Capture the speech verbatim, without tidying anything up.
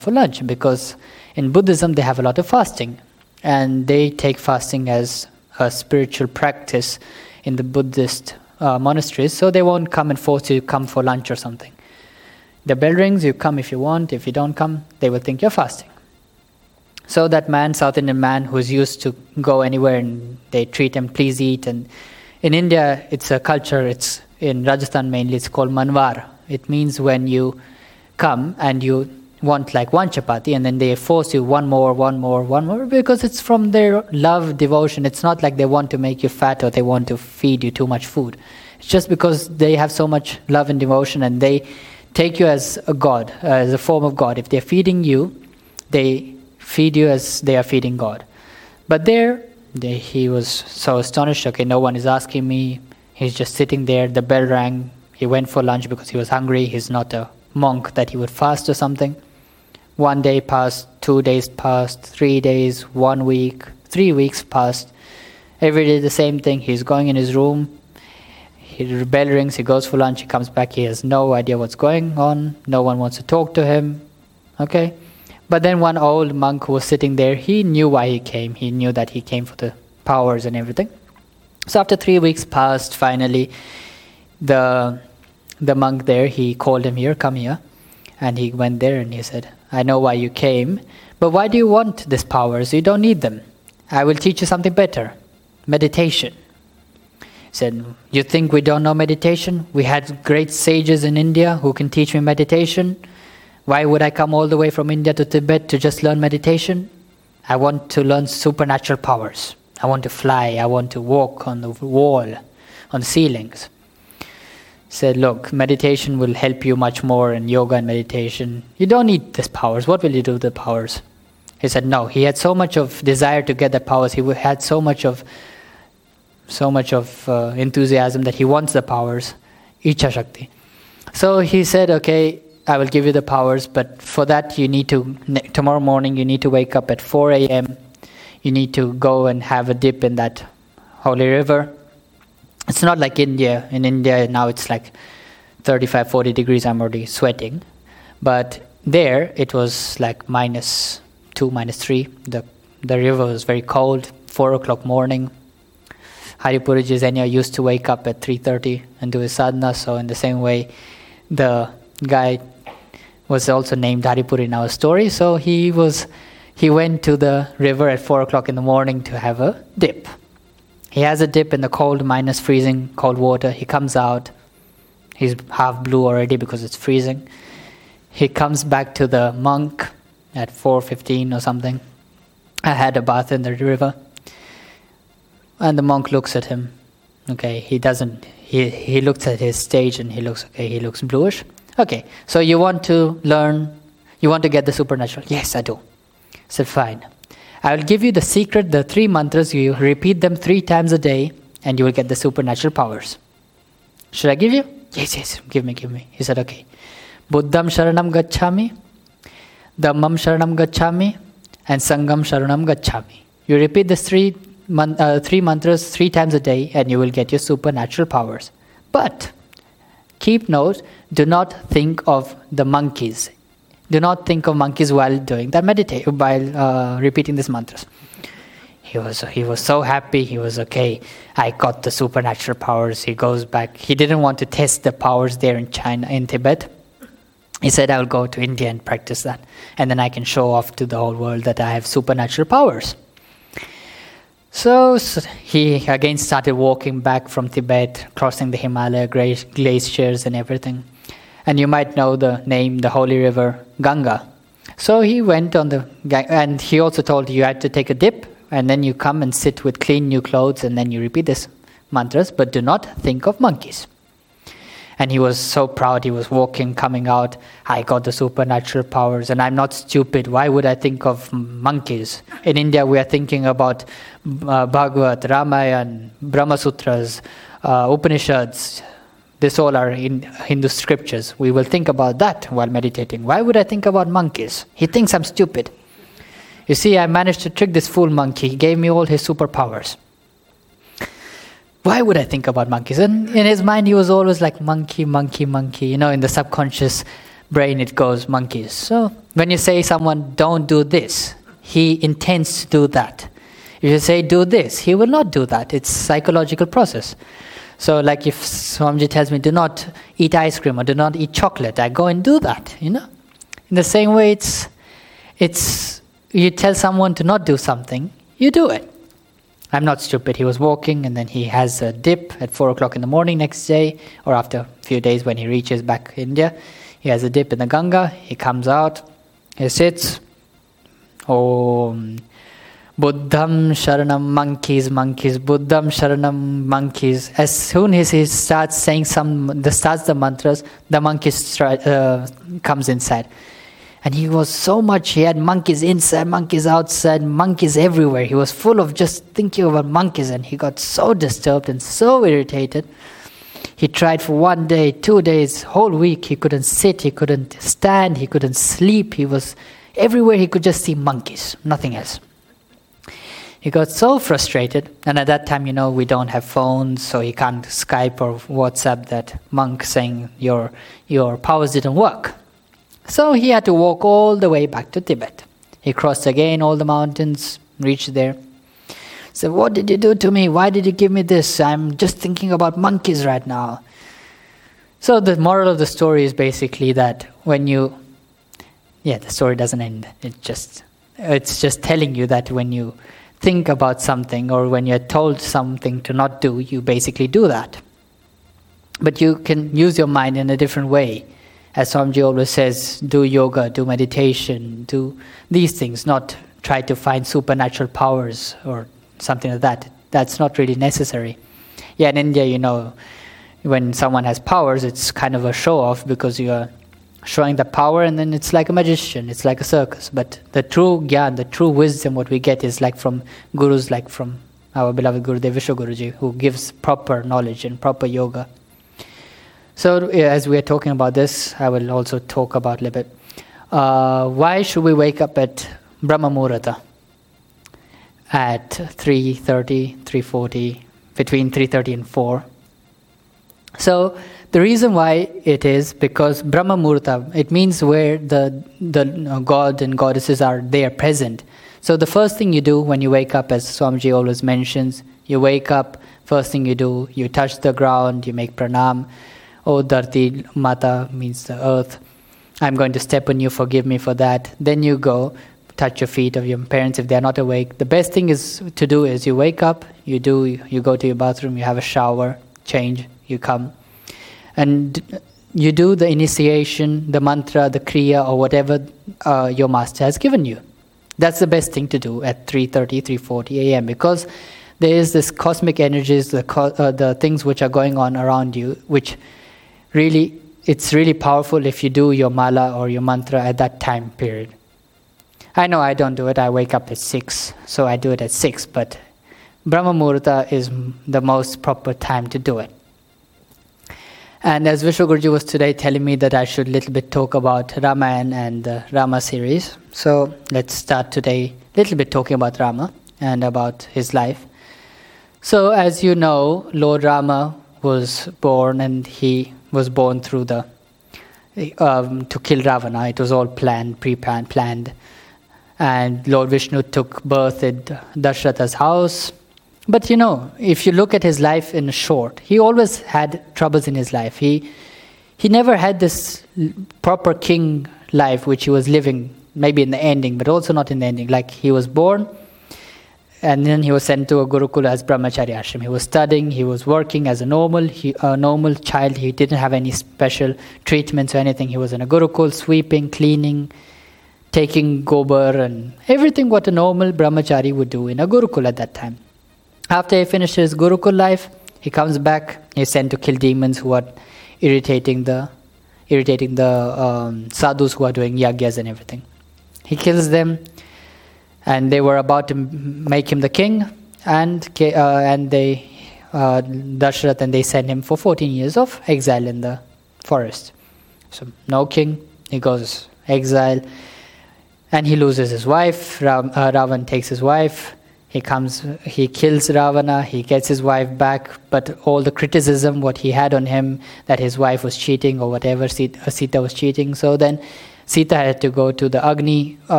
for lunch, because in Buddhism they have a lot of fasting, and they take fasting as a spiritual practice in the Buddhist uh, monasteries, so they won't come and force you to come for lunch or something. The bell rings, you come if you want. If you don't come, they will think you're fasting. So that man, South Indian man, who's used to go anywhere and they treat him, please eat. And in India, it's a culture, it's in Rajasthan mainly, it's called manvar. It means when you come and you want like one chapati and then they force you one more, one more, one more, because it's from their love, devotion. It's not like they want to make you fat or they want to feed you too much food. It's just because they have so much love and devotion and they take you as a god, uh, as a form of God. If they're feeding you, they feed you as they are feeding God. But there, they, he was so astonished. Okay, no one is asking me. He's just sitting there. The bell rang. He went for lunch because he was hungry. He's not a monk that he would fast or something. One day passed, two days passed, three days, one week, three weeks passed. Every day the same thing. He's going in his room. The bell rings, he goes for lunch, he comes back, he has no idea what's going on, no one wants to talk to him, okay? But then one old monk who was sitting there, he knew why he came, he knew that he came for the powers and everything. So after three weeks passed, finally, the the monk there, he called him here, come here, and he went there and he said, I know why you came, but why do you want these powers? You don't need them. I will teach you something better, meditation. Said, you think we don't know meditation? We had great sages in India who can teach me meditation. Why would I come all the way from India to Tibet to just learn meditation? I want to learn supernatural powers. I want to fly. I want to walk on the wall, on ceilings. Said, look, meditation will help you much more in yoga and meditation. You don't need these powers. What will you do with the powers? He said, no. He had so much of desire to get the powers. He had so much of so much of uh, enthusiasm that he wants the powers, Icha Shakti. So he said, okay, I will give you the powers, but for that you need to, tomorrow morning you need to wake up at four a.m. You need to go and have a dip in that holy river. It's not like India. In India now it's like thirty-five, forty degrees, I'm already sweating. But there it was like minus two, minus three. The, the river was very cold, four o'clock morning. Haripuriji Zenya used to wake up at three thirty and do his sadhana, so in the same way, the guy was also named Haripuri in our story, so he was, he went to the river at four o'clock in the morning to have a dip. He has a dip in the cold, minus freezing, cold water. He comes out, he's half blue already because it's freezing. He comes back to the monk at four fifteen or something. I had a bath in the river. And the monk looks at him. Okay, he doesn't, he, he looks at his stage and he looks, okay, he looks bluish. Okay, so you want to learn, you want to get the supernatural? Yes, I do. I said, fine. I will give you the secret, the three mantras, you repeat them three times a day and you will get the supernatural powers. Should I give you? Yes, yes, give me, give me. He said, okay. Buddham Sharanam Gacchami, Dhammam Sharanam Gacchami, and Sangham Sharanam Gacchami. You repeat these three Man, uh, three mantras three times a day and you will get your supernatural powers. But keep note, do not think of the monkeys. Do not think of monkeys while doing that meditation, while uh, repeating these mantras. He was he was so happy. He was okay. I got the supernatural powers. He goes back. He didn't want to test the powers there in China, in Tibet. He said, I'll go to India and practice that. And then I can show off to the whole world that I have supernatural powers. So, so he again started walking back from Tibet, crossing the Himalaya glaciers and everything. And you might know the name, the holy river, Ganga. So he went on the, and he also told you had to take a dip, and then you come and sit with clean new clothes, and then you repeat these mantras, but do not think of monkeys. And he was so proud. He was walking, coming out. I got the supernatural powers, and I'm not stupid. Why would I think of monkeys? In India, we are thinking about uh, Bhagavad, Ramayana, Brahma Sutras, uh, Upanishads. This all are in Hindu scriptures. We will think about that while meditating. Why would I think about monkeys? He thinks I'm stupid. You see, I managed to trick this fool monkey. He gave me all his superpowers. Why would I think about monkeys? And in his mind, he was always like, monkey, monkey, monkey. You know, in the subconscious brain it goes monkeys. So when you say someone don't do this, he intends to do that. If you say do this, he will not do that. It's psychological process. So like if Swamiji tells me do not eat ice cream or do not eat chocolate, I go and do that, you know. In the same way, it's it's you tell someone to not do something, you do it. I'm not stupid. He was walking and then he has a dip at four o'clock in the morning next day, or after a few days when he reaches back India. He has a dip in the Ganga. He comes out. He sits. Om Buddham Sharanam, monkeys, monkeys, Buddham Sharanam, monkeys. As soon as he starts saying some, the starts the mantras, the monkeys uh, comes inside. And he was so much, he had monkeys inside, monkeys outside, monkeys everywhere. He was full of just thinking about monkeys, and he got so disturbed and so irritated. He tried for one day, two days, whole week. He couldn't sit, he couldn't stand, he couldn't sleep. He was everywhere, he could just see monkeys, nothing else. He got so frustrated, and at that time, you know, we don't have phones, so he can't Skype or WhatsApp that monk saying your your powers didn't work. So he had to walk all the way back to Tibet. He crossed again all the mountains, reached there. Said, what did you do to me? Why did you give me this? I'm just thinking about monkeys right now. So the moral of the story is basically that when you, yeah, the story doesn't end. It just, it's just telling you that when you think about something or when you're told something to not do, you basically do that. But you can use your mind in a different way. As Swamiji always says, do yoga, do meditation, do these things, not try to find supernatural powers or something like that. That's not really necessary. Yeah, in India, you know, when someone has powers, it's kind of a show-off because you're showing the power and then it's like a magician, it's like a circus. But the true gyan, the true wisdom, what we get is like from gurus, like from our beloved Gurudev Vishwa Guruji, who gives proper knowledge and proper yoga. So as we are talking about this, I will also talk about a little bit. Uh, why should we wake up at Brahma Muhurta at three thirty, three forty, between three thirty and four? So the reason why it is because Brahma Muhurta, it means where the, the uh, God and goddesses are there present. So the first thing you do when you wake up, as Swamiji always mentions, you wake up, first thing you do, you touch the ground, you make pranam. Oh, Dharti Mata means the earth. I'm going to step on you, forgive me for that. Then you go, touch your feet of your parents if they're not awake. The best thing is to do is you wake up, you do, you go to your bathroom, you have a shower, change, you come. And you do the initiation, the mantra, the kriya, or whatever uh, your master has given you. That's the best thing to do at three thirty, three forty a.m. because there is this cosmic energies, the, co- uh, the things which are going on around you, which really, it's really powerful if you do your mala or your mantra at that time period. I know I don't do it. I wake up at six, so I do it at six. But Brahma Muhurta is the most proper time to do it. And as Vishwa Guruji was today telling me that I should a little bit talk about Ramayana and the Rama series. So let's start today a little bit talking about Rama and about his life. So as you know, Lord Rama was born and he was born through the, um, to kill Ravana. It was all planned, pre-planned, planned. And Lord Vishnu took birth at Dashratha's house. But you know, if you look at his life in short, he always had troubles in his life. He he never had this proper king life which he was living, maybe in the ending, but also not in the ending. Like he was born, and then he was sent to a Gurukula as Brahmacharya ashram. He was studying, he was working as a normal he, a normal child. He didn't have any special treatments or anything. He was in a Gurukul, sweeping, cleaning, taking gobar, and everything what a normal Brahmachari would do in a Gurukul at that time. After he finished his Gurukul life, he comes back, he's sent to kill demons who are irritating the irritating the um, sadhus who are doing yagyas and everything. He kills them, and they were about to make him the king, and uh, and they, uh, Dashrath, and they send him for fourteen years of exile in the forest. So no king, he goes exile, and he loses his wife. Ra- uh, Ravan takes his wife. He comes, he kills Ravana, he gets his wife back, but all the criticism what he had on him, that his wife was cheating or whatever, Sita, Sita was cheating. So then Sita had to go to the Agni uh,